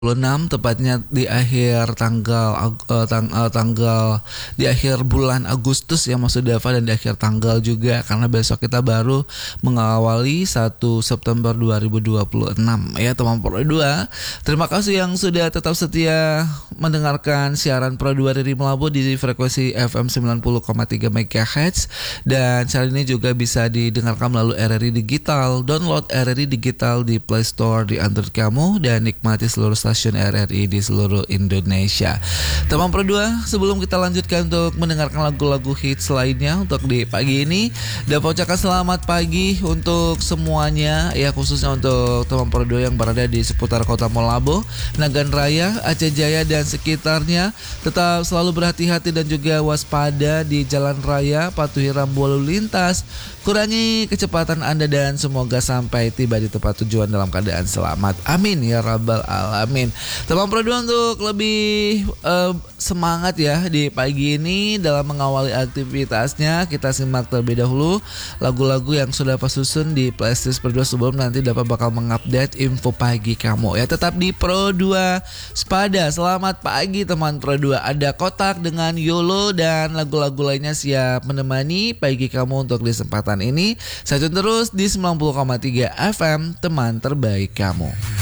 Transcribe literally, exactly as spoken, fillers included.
enam tepatnya di akhir tanggal uh, tang, uh, tanggal di akhir bulan Agustus ya Mas Dava, dan di akhir tanggal juga karena besok kita baru mengawali satu September dua ribu dua puluh enam ya teman Pro dua. Terima kasih yang sudah tetap setia mendengarkan siaran Pro dua dari Melabu di frekuensi F M sembilan puluh koma tiga megahertz, dan siaran ini juga bisa didengarkan melalui R R I Digital. Download R R I Digital di Play Store di Android kamu dan nikmati seluruh stasiun R R I di seluruh Indonesia. Teman Pro dua, sebelum kita lanjutkan untuk mendengarkan lagu-lagu hits lainnya untuk di pagi ini, dapat ucapkan selamat pagi untuk semuanya ya, khususnya untuk teman Pro dua yang berada di seputar kota Molabo, Nagan Raya, Aceh Jaya dan sekitarnya. Tetap selalu berhati-hati dan juga waspada di jalan raya, patuhi rambu lalu lintas, kurangi kecepatan Anda dan semoga sampai tiba di tempat tujuan dalam keadaan selamat. Amin ya rabbal alamin. Teman Pro dua, untuk lebih uh, semangat ya di pagi ini dalam mengawali aktivitasnya, kita simak terlebih dahulu lagu-lagu yang sudah pas susun di playlist Pro dua sebelum nanti dapat bakal mengupdate info pagi kamu ya. Tetap di Pro dua Spada. Selamat pagi teman Pro dua. Ada Kotak dengan YOLO dan lagu-lagu lainnya siap menemani pagi kamu untuk di kesempatan ini. Stay tune terus di sembilan puluh koma tiga F M, teman terbaik kamu.